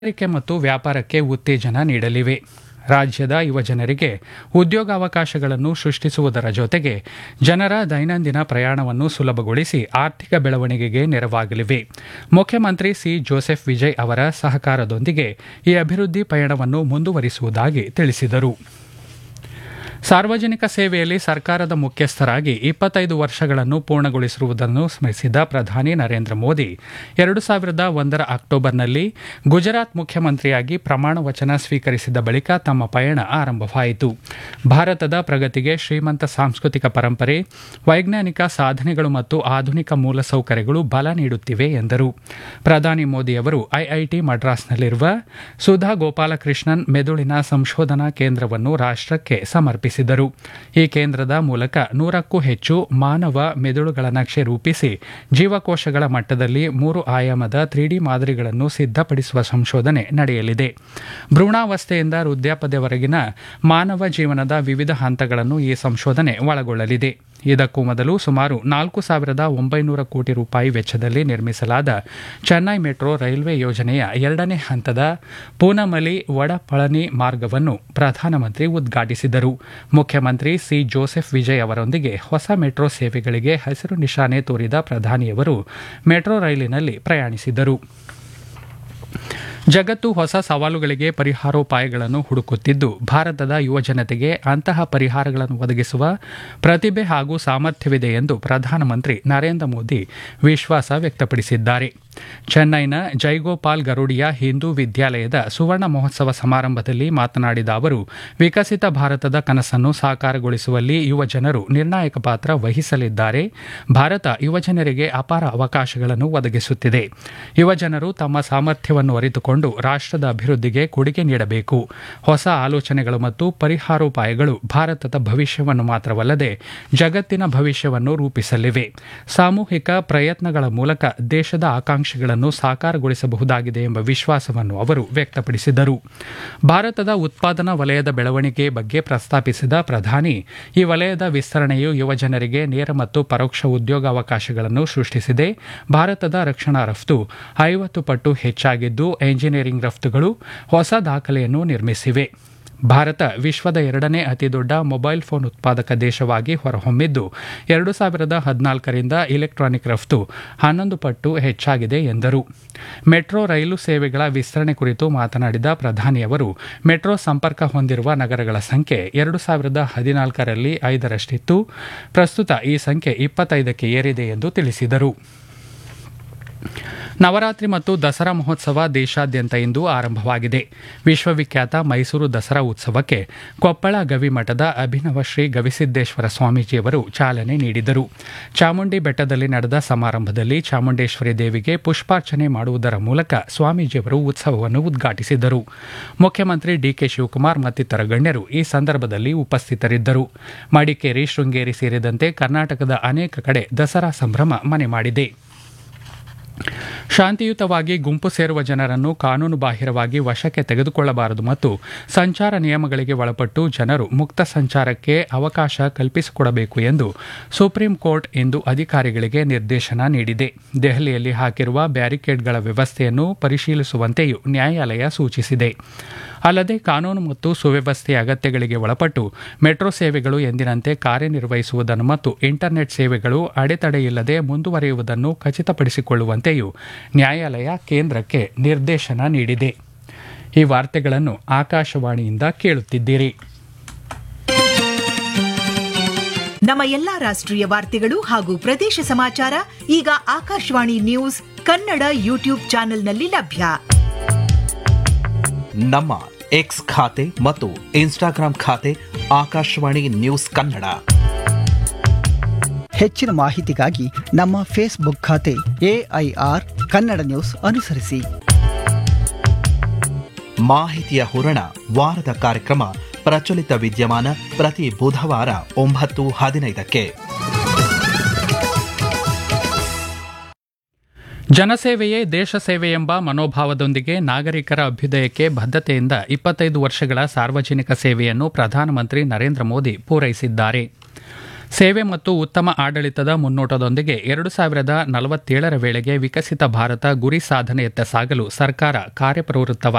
ಕೈಗಾರಿಕೆ ಮತ್ತು ವ್ಯಾಪಾರಕ್ಕೆ ಉತ್ತೇಜನ ನೀಡಲಿವೆ. ರಾಜ್ಯದ ಯುವಜನರಿಗೆ ಉದ್ಯೋಗಾವಕಾಶಗಳನ್ನು ಸೃಷ್ಟಿಸುವುದರ ಜೊತೆಗೆ ಜನರ ದೈನಂದಿನ ಪ್ರಯಾಣವನ್ನು ಸುಲಭಗೊಳಿಸಿ ಆರ್ಥಿಕ ಬೆಳವಣಿಗೆಗೆ ನೆರವಾಗಲಿವೆ. ಮುಖ್ಯಮಂತ್ರಿ ಸಿ. ಜೋಸೆಫ್ ವಿಜಯ್ ಅವರ ಸಹಕಾರದೊಂದಿಗೆ ಈ ಅಭಿವೃದ್ಧಿ ಪಯಣವನ್ನು ಮುಂದುವರಿಸುವುದಾಗಿ ತಿಳಿಸಿದರು. ಸಾರ್ವಜನಿಕ ಸೇವೆಯಲ್ಲಿ ಸರ್ಕಾರದ ಮುಖ್ಯಸ್ಥರಾಗಿ 25 ವರ್ಷಗಳನ್ನು ಪೂರ್ಣಗೊಳಿಸಿರುವುದನ್ನು ಸ್ಮರಿಸಿದ ಪ್ರಧಾನಿ ನರೇಂದ್ರ ಮೋದಿ 2001ರ ಅಕ್ಟೋಬರ್ನಲ್ಲಿ ಗುಜರಾತ್ ಮುಖ್ಯಮಂತ್ರಿಯಾಗಿ ಪ್ರಮಾಣ ವಚನ ಸ್ವೀಕರಿಸಿದ ಬಳಿಕ ತಮ್ಮ ಪಯಣ ಆರಂಭವಾಯಿತು. ಭಾರತದ ಪ್ರಗತಿಗೆ ಶ್ರೀಮಂತ ಸಾಂಸ್ಕೃತಿಕ ಪರಂಪರೆ, ವೈಜ್ಞಾನಿಕ ಸಾಧನೆಗಳು ಮತ್ತು ಆಧುನಿಕ ಮೂಲಸೌಕರ್ಯಗಳು ಬಲ ನೀಡುತ್ತಿವೆ ಎಂದರು. ಪ್ರಧಾನಿ ಮೋದಿಯವರು ಐಐಟಿ ಮಡ್ರಾಸ್ನಲ್ಲಿರುವ ಸುಧಾ ಗೋಪಾಲಕೃಷ್ಣನ್ ಮೆದುಳಿನ ಸಂಶೋಧನಾ ಕೇಂದ್ರವನ್ನು ರಾಷ್ಟ್ರಕ್ಕೆ ಸಮರ್ಪಿಸಿದರು. ಈ ಕೇಂದ್ರದ ಮೂಲಕ 100ಕ್ಕೂ ಹೆಚ್ಚು ಮಾನವ ಮೆದುಳುಗಳ ನಕ್ಷೆ ರೂಪಿಸಿ ಜೀವಕೋಶಗಳ ಮಟ್ಟದಲ್ಲಿ 3 ಆಯಾಮದ 3D ಮಾದರಿಗಳನ್ನು ಸಿದ್ಧಪಡಿಸುವ ಸಂಶೋಧನೆ ನಡೆಯಲಿದೆ. ಭ್ರೂಣಾವಸ್ಥೆಯಿಂದ ವೃದ್ಧಾಪ್ಯದವರೆಗಿನ ಮಾನವ ಜೀವನದ ವಿವಿಧ ಹಂತಗಳನ್ನು ಈ ಸಂಶೋಧನೆ ಒಳಗೊಳ್ಳಲಿದೆ. ಇದಕ್ಕೂ ಮೊದಲು ಸುಮಾರು 4,900 ಕೋಟಿ ರೂಪಾಯಿ ವೆಚ್ಚದಲ್ಲಿ ನಿರ್ಮಿಸಲಾದ ಚೆನ್ನೈ ಮೆಟ್ರೋ ರೈಲ್ವೆ ಯೋಜನೆಯ 2ನೇ ಹಂತದ ಪೂನಮಲಿ ವಡಪಳನಿ ಮಾರ್ಗವನ್ನು ಪ್ರಧಾನಮಂತ್ರಿ ಉದ್ಘಾಟಿಸಿದರು. ಮುಖ್ಯಮಂತ್ರಿ ಸಿ. ಜೋಸೆಫ್ ವಿಜಯ್ ಅವರೊಂದಿಗೆ ಹೊಸ ಮೆಟ್ರೋ ಸೇವೆಗಳಿಗೆ ಹಸಿರು ನಿಶಾನೆ ತೋರಿದ ಪ್ರಧಾನಿಯವರು ಮೆಟ್ರೋ ರೈಲಿನಲ್ಲಿ ಪ್ರಯಾಣಿಸಿದರು. ಜಗತ್ತು ಹೊಸ ಸವಾಲುಗಳಿಗೆ ಪರಿಹಾರೋಪಾಯಗಳನ್ನು ಹುಡುಕುತ್ತಿದ್ದು, ಭಾರತದ ಯುವಜನತೆಗೆ ಅಂತಹ ಪರಿಹಾರಗಳನ್ನು ಒದಗಿಸುವ ಪ್ರತಿಭೆ ಹಾಗೂ ಸಾಮರ್ಥ್ಯವಿದೆ ಎಂದು ಪ್ರಧಾನಮಂತ್ರಿ ನರೇಂದ್ರ ಮೋದಿ ವಿಶ್ವಾಸ ವ್ಯಕ್ತಪಡಿಸಿದ್ದಾರೆ. ಚೆನ್ನೈನ ಜೈಗೋಪಾಲ್ ಗರುಡಿಯಾ ಹಿಂದೂ ವಿದ್ಯಾಲಯದ ಸುವರ್ಣ ಮಹೋತ್ಸವ ಸಮಾರಂಭದಲ್ಲಿ ಮಾತನಾಡಿದ ಅವರು, ವಿಕಸಿತ ಭಾರತದ ಕನಸನ್ನು ಸಾಕಾರಗೊಳಿಸುವಲ್ಲಿ ಯುವಜನರು ನಿರ್ಣಾಯಕ ಪಾತ್ರ ವಹಿಸಲಿದ್ದಾರೆ. ಭಾರತ ಯುವಜನರಿಗೆ ಅಪಾರ ಅವಕಾಶಗಳನ್ನು ಒದಗಿಸುತ್ತಿದೆ. ಯುವಜನರು ತಮ್ಮ ಸಾಮರ್ಥ್ಯವನ್ನು ಅರಿತುಕೊಂಡು ರಾಷ್ಟ್ರದ ಅಭಿವೃದ್ಧಿಗೆ ಕೊಡುಗೆ ನೀಡಬೇಕು. ಹೊಸ ಆಲೋಚನೆಗಳು ಮತ್ತು ಪರಿಹಾರೋಪಾಯಗಳು ಭಾರತದ ಭವಿಷ್ಯವನ್ನು ಮಾತ್ರವಲ್ಲದೆ ಜಗತ್ತಿನ ಭವಿಷ್ಯವನ್ನು ರೂಪಿಸಲಿವೆ. ಸಾಮೂಹಿಕ ಪ್ರಯತ್ನಗಳ ಮೂಲಕ ದೇಶದ ಆಕಾಂಕ್ಷೆಗಳನ್ನು ಸಾಕಾರಗೊಳಿಸಬಹುದಾಗಿದೆ ಎಂಬ ವಿಶ್ವಾಸವನ್ನು ಅವರು ವ್ಯಕ್ತಪಡಿಸಿದರು. ಭಾರತದ ಉತ್ಪಾದನಾ ವಲಯದ ಬೆಳವಣಿಗೆ ಬಗ್ಗೆ ಪ್ರಸ್ತಾಪಿಸಿದ ಪ್ರಧಾನಿ, ಈ ವಲಯದ ವಿಸ್ತರಣೆಯು ಯುವಜನರಿಗೆ ನೇರ ಮತ್ತು ಪರೋಕ್ಷ ಉದ್ಯೋಗಾವಕಾಶಗಳನ್ನು ಸೃಷ್ಟಿಸಿದೆ. ಭಾರತದ ರಕ್ಷಣಾ ರಫ್ತು 50 ಪಟ್ಟು ಹೆಚ್ಚಾಗಿದ್ದು, ಎಂಜಿನಿಯರಿಂಗ್ ರಫ್ತುಗಳು ಹೊಸ ದಾಖಲೆಯನ್ನು ನಿರ್ಮಿಸಿವೆ. ಭಾರತ ವಿಶ್ವದ 2ನೇ ಅತಿದೊಡ್ಡ ಮೊಬೈಲ್ ಫೋನ್ ಉತ್ಪಾದಕ ದೇಶವಾಗಿ ಹೊರಹೊಮ್ಮಿದ್ದು, 2014ರಿಂದ ಇಲೆಕ್ಟ್ರಾನಿಕ್ ರಫ್ತು 11 ಪಟ್ಟು ಹೆಚ್ಚಾಗಿದೆ ಎಂದರು. ಮೆಟ್ರೋ ರೈಲು ಸೇವೆಗಳ ವಿಸ್ತರಣೆ ಕುರಿತು ಮಾತನಾಡಿದ ಪ್ರಧಾನಿಯವರು, ಮೆಟ್ರೋ ಸಂಪರ್ಕ ಹೊಂದಿರುವ ನಗರಗಳ ಸಂಖ್ಯೆ 2014ರಲ್ಲಿ 5ರಷ್ಟಿತ್ತು. ಪ್ರಸ್ತುತ ಈ ಸಂಖ್ಯೆ 25ಕ್ಕೆ ಏರಿದೆ ಎಂದು ತಿಳಿಸಿದರು. ನವರಾತ್ರಿ ಮತ್ತು ದಸರಾ ಮಹೋತ್ಸವ ದೇಶಾದ್ಯಂತ ಇಂದು ಆರಂಭವಾಗಿದೆ. ವಿಶ್ವವಿಖ್ಯಾತ ಮೈಸೂರು ದಸರಾ ಉತ್ಸವಕ್ಕೆ ಕೊಪ್ಪಳ ಗವಿಮಠದ ಅಭಿನವ ಶ್ರೀ ಗವಿಸಿದ್ದೇಶ್ವರ ಸ್ವಾಮೀಜಿಯವರು ಚಾಲನೆ ನೀಡಿದರು. ಚಾಮುಂಡಿ ಬೆಟ್ಟದಲ್ಲಿ ನಡೆದ ಸಮಾರಂಭದಲ್ಲಿ ಚಾಮುಂಡೇಶ್ವರಿ ದೇವಿಗೆ ಪುಷ್ಪಾರ್ಚನೆ ಮಾಡುವುದರ ಮೂಲಕ ಸ್ವಾಮೀಜಿಯವರು ಉತ್ಸವವನ್ನು ಉದ್ಘಾಟಿಸಿದರು. ಮುಖ್ಯಮಂತ್ರಿ ಡಿಕೆ ಶಿವಕುಮಾರ್ ಮತ್ತಿತರ ಗಣ್ಯರು ಈ ಸಂದರ್ಭದಲ್ಲಿ ಉಪಸ್ಥಿತರಿದ್ದರು. ಮಡಿಕೇರಿ, ಶೃಂಗೇರಿ ಸೇರಿದಂತೆ ಕರ್ನಾಟಕದ ಅನೇಕ ಕಡೆ ದಸರಾ ಸಂಭ್ರಮ ಮನೆ ಮಾಡಿದೆ. ಶಾಂತಿಯುತವಾಗಿ ಗುಂಪು ಸೇರುವ ಜನರನ್ನು ಕಾನೂನುಬಾಹಿರವಾಗಿ ವಶಕ್ಕೆ ತೆಗೆದುಕೊಳ್ಳಬಾರದು ಮತ್ತು ಸಂಚಾರ ನಿಯಮಗಳಿಗೆ ಒಳಪಟ್ಟು ಜನರು ಮುಕ್ತ ಸಂಚಾರಕ್ಕೆ ಅವಕಾಶ ಕಲ್ಪಿಸಿಕೊಡಬೇಕು ಎಂದು ಸುಪ್ರೀಂ ಕೋರ್ಟ್ ಇಂದು ಅಧಿಕಾರಿಗಳಿಗೆ ನಿರ್ದೇಶನ ನೀಡಿದೆ. ದೆಹಲಿಯಲ್ಲಿ ಹಾಕಿರುವ ಬ್ಯಾರಿಕೇಡ್ಗಳ ವ್ಯವಸ್ಥೆಯನ್ನು ಪರಿಶೀಲಿಸುವಂತೆಯೂ ನ್ಯಾಯಾಲಯ ಸೂಚಿಸಿದೆ. ಅಲ್ಲದೆ ಕಾನೂನು ಮತ್ತು ಸುವ್ಯವಸ್ಥೆಯ ಅಗತ್ಯಗಳಿಗೆ ಒಳಪಟ್ಟು ಮೆಟ್ರೋ ಸೇವೆಗಳು ಎಂದಿನಂತೆ ಕಾರ್ಯನಿರ್ವಹಿಸುವುದನ್ನು ಮತ್ತು ಇಂಟರ್ನೆಟ್ ಸೇವೆಗಳು ಅಡೆತಡೆಯಿಲ್ಲದೆ ಮುಂದುವರಿಯುವುದನ್ನು ಖಚಿತಪಡಿಸಿಕೊಳ್ಳುವಂತೆಯೂ ನ್ಯಾಯಾಲಯ ಕೇಂದ್ರಕ್ಕೆ ನಿರ್ದೇಶನ ನೀಡಿದೆ. ಈ ವಾರ್ತೆಗಳನ್ನು ಆಕಾಶವಾಣಿಯಿಂದ ಕೇಳುತ್ತಿದ್ದೀರಿ. ನಮ್ಮ ಎಲ್ಲಾ ರಾಷ್ಟ್ರೀಯ ವಾರ್ತೆಗಳು ಹಾಗೂ ಪ್ರದೇಶ ಸಮಾಚಾರ ಈಗ ಆಕಾಶವಾಣಿ ನ್ಯೂಸ್ ಕನ್ನಡ ಯೂಟ್ಯೂಬ್ ಚಾನೆಲ್ನಲ್ಲಿ ಲಭ್ಯ. ನಮ್ಮ ಎಕ್ಸ್ ಖಾತೆ ಮತ್ತು ಇನ್ಸ್ಟಾಗ್ರಾಂ ಖಾತೆ ಆಕಾಶವಾಣಿ ನ್ಯೂಸ್ ಕನ್ನಡ. ಹೆಚ್ಚಿನ ಮಾಹಿತಿಗಾಗಿ ನಮ್ಮ ಫೇಸ್ಬುಕ್ ಖಾತೆ AIR ಕನ್ನಡ ನ್ಯೂಸ್ ಅನುಸರಿಸಿ. ಮಾಹಿತಿಯ ಹೂರಣ ವಾರದ ಕಾರ್ಯಕ್ರಮ ಪ್ರಚಲಿತ ವಿದ್ಯಮಾನ ಪ್ರತಿ ಬುಧವಾರ 9:15ಕ್ಕೆ. ಜನಸೇವೆಯೇ ದೇಶ ಸೇವೆ ಎಂಬ ಮನೋಭಾವದೊಂದಿಗೆ ನಾಗರಿಕರ ಅಭ್ಯುದಯಕ್ಕೆ ಬದ್ಧತೆಯಿಂದ 25 ವರ್ಷಗಳ ಸಾರ್ವಜನಿಕ ಸೇವೆಯನ್ನು ಪ್ರಧಾನಮಂತ್ರಿ ನರೇಂದ್ರ ಮೋದಿ ಪೂರೈಸಿದ್ದಾರೆ. ಸೇವೆ ಮತ್ತು ಉತ್ತಮ ಆಡಳಿತದ ಮುನ್ನೋಟದೊಂದಿಗೆ 2047ರ ವೇಳೆಗೆ ವಿಕಸಿತ ಭಾರತ ಗುರಿ ಸಾಧನೆಯತ್ತ ಸಾಗಲು ಸರ್ಕಾರ ಕಾರ್ಯಪ್ರವೃತ್ತವಾಗಿದೆ